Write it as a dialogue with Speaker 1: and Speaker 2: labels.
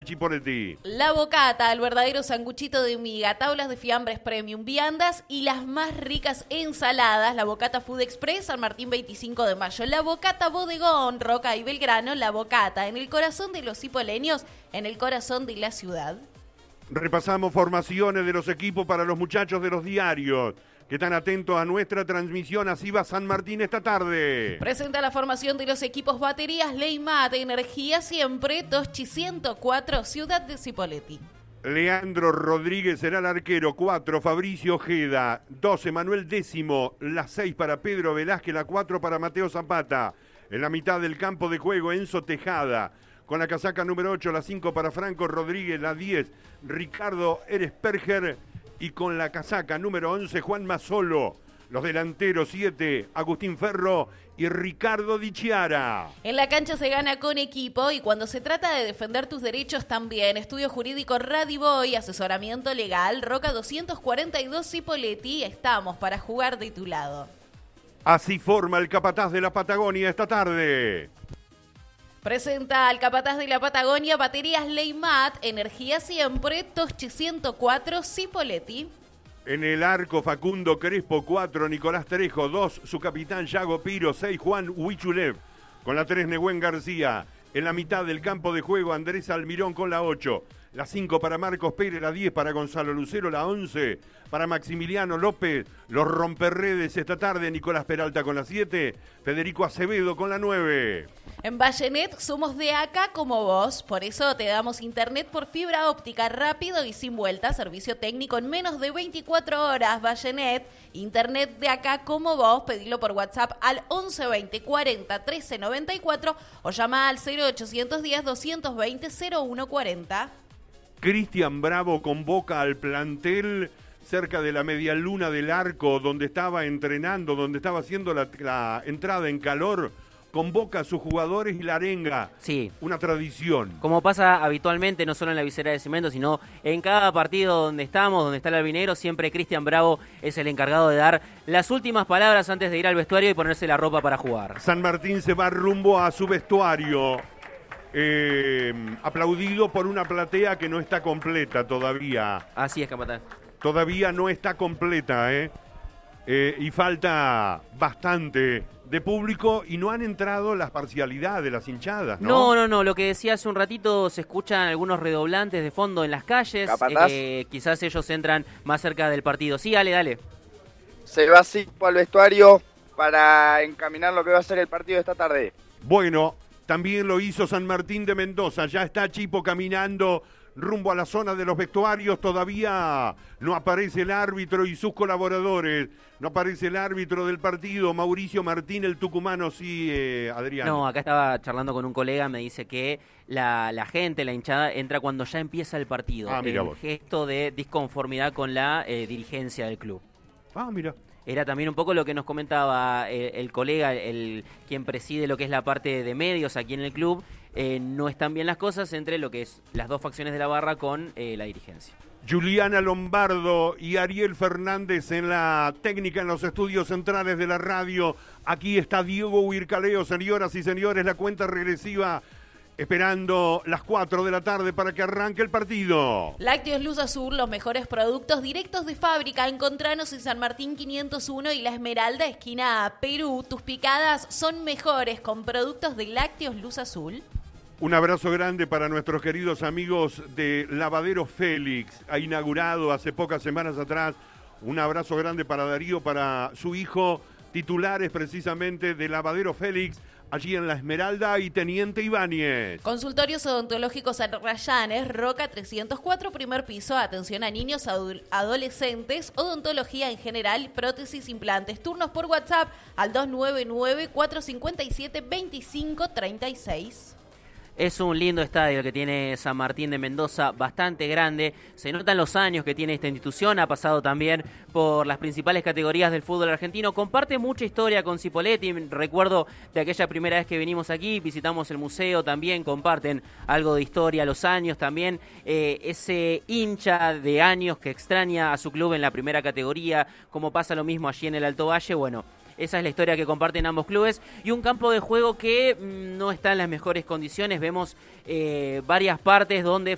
Speaker 1: Chipoletti.
Speaker 2: La Bocata, el verdadero sanguchito de miga, tablas de fiambres premium, viandas y las más ricas ensaladas. La Bocata Food Express, San Martín 25 de mayo. La Bocata Bodegón, Roca y Belgrano. La Bocata, en el corazón de los cipoleños, en el corazón de la ciudad.
Speaker 1: Repasamos formaciones de los equipos para los muchachos de los diarios que están atentos a nuestra transmisión. Así va San Martín esta tarde.
Speaker 2: Presenta la formación de los equipos baterías Leimat, Energía Siempre, Toschi 104, Ciudad de Cipolletti.
Speaker 1: Leandro Rodríguez será el arquero. 4, Fabricio Ojeda. 2, Emanuel Décimo. La 6 para Pedro Velázquez. La 4 para Mateo Zapata. En la mitad del campo de juego, Enzo Tejada. Con la casaca número 8, la 5 para Franco Rodríguez. La 10, Ricardo Eresperger. Y con la casaca número 11, Juan Mazzolo. Los delanteros 7, Agustín Ferro y Ricardo Di Chiara.
Speaker 2: En la cancha se gana con equipo y cuando se trata de defender tus derechos también. Estudio jurídico Radiboy, asesoramiento legal, Roca 242 Cipolletti. Estamos para jugar de tu lado.
Speaker 1: Así forma el capataz de la Patagonia esta tarde.
Speaker 2: Presenta al capataz de la Patagonia, baterías Leimat, Energía Siempre, Toschi 104, Cipolletti.
Speaker 1: En el arco, Facundo Crespo. 4, Nicolás Trejo. 2, su capitán Yago Piro. 6, Juan Huichulev. Con la 3, Nehuen García. En la mitad del campo de juego, Andrés Almirón con la 8. La 5 para Marcos Pérez, la 10 para Gonzalo Lucero, la 11 para Maximiliano López. Los romperredes esta tarde, Nicolás Peralta con la 7, Federico Acevedo con la 9.
Speaker 2: En Vallenet somos de acá como vos, por eso te damos internet por fibra óptica rápido y sin vuelta, servicio técnico en menos de 24 horas. Vallenet, internet de acá como vos, pedilo por WhatsApp al 11 20 40 13 94 o llama al 0810 220 0140.
Speaker 1: Cristian Bravo convoca al plantel cerca de la media luna del arco, donde estaba entrenando, donde estaba haciendo la entrada en calor. Convoca a sus jugadores y la arenga.
Speaker 3: Sí.
Speaker 1: Una tradición.
Speaker 3: Como pasa habitualmente, no solo en la visera de cemento, sino en cada partido donde estamos, donde está el albinegro, siempre Cristian Bravo es el encargado de dar las últimas palabras antes de ir al vestuario y ponerse la ropa para jugar.
Speaker 1: San Martín se va rumbo a su vestuario. Aplaudido por una platea que no está completa todavía.
Speaker 3: Así es, capataz.
Speaker 1: Todavía no está completa, y falta bastante de público y no han entrado las parcialidades de las hinchadas, ¿no?
Speaker 3: No, lo que decía hace un ratito, se escuchan algunos redoblantes de fondo en las calles, quizás ellos entran más cerca del partido. Sí, dale.
Speaker 4: Se va Sipo al vestuario para encaminar lo que va a ser el partido de esta tarde.
Speaker 1: Bueno, también lo hizo San Martín de Mendoza, ya está Chipo caminando rumbo a la zona de los vestuarios. Todavía no aparece el árbitro y sus colaboradores, no aparece el árbitro del partido, Mauricio Martín, el tucumano. Sí, Adrián.
Speaker 3: No, acá estaba charlando con un colega, me dice que la gente, la hinchada, entra cuando ya empieza el partido.
Speaker 1: Mira
Speaker 3: el
Speaker 1: vos.
Speaker 3: gesto de disconformidad con la dirigencia del club.
Speaker 1: Mira.
Speaker 3: Era también un poco lo que nos comentaba el colega, quien preside lo que es la parte de medios aquí en el club. No están bien las cosas entre lo que es las dos facciones de la barra con la dirigencia.
Speaker 1: Juliana Lombardo y Ariel Fernández en la técnica en los estudios centrales de la radio. Aquí está Diego Huircaleo, señoras y señores, la cuenta regresiva, esperando las 4 de la tarde para que arranque el partido.
Speaker 2: Lácteos Luz Azul, los mejores productos directos de fábrica. Encontranos en San Martín 501 y La Esmeralda, esquina Perú. Tus picadas son mejores con productos de Lácteos Luz Azul.
Speaker 1: Un abrazo grande para nuestros queridos amigos de Lavadero Félix. Ha inaugurado hace pocas semanas atrás. Un abrazo grande para Darío, para su hijo, titulares precisamente de Lavadero Félix, allí en La Esmeralda y Teniente Ibáñez.
Speaker 2: Consultorios odontológicos Arrayanes, Roca 304, primer piso. Atención a niños, adolescentes, odontología en general, prótesis, implantes. Turnos por WhatsApp al 299-457-2536.
Speaker 3: Es un lindo estadio que tiene San Martín de Mendoza, bastante grande. Se notan los años que tiene esta institución. Ha pasado también por las principales categorías del fútbol argentino. Comparte mucha historia con Cipolletti. Recuerdo de aquella primera vez que vinimos aquí, visitamos el museo también. Comparten algo de historia, los años también. Ese hincha de años que extraña a su club en la primera categoría, como pasa lo mismo allí en el Alto Valle. Bueno, esa es la historia que comparten ambos clubes y un campo de juego que no está en las mejores condiciones. Vemos varias partes donde